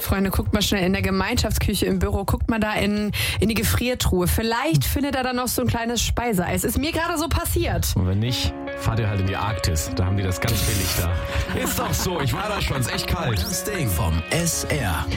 Freunde, guckt mal schnell in der Gemeinschaftsküche im Büro, guckt mal da in die Gefriertruhe. Vielleicht findet er da noch so ein kleines Speiseeis. Ist mir gerade so passiert. Und wenn nicht, fahrt ihr halt in die Arktis. Da haben die das ganz billig da. Ist doch so, ich war da schon, ist echt kalt. Das Ding vom SR.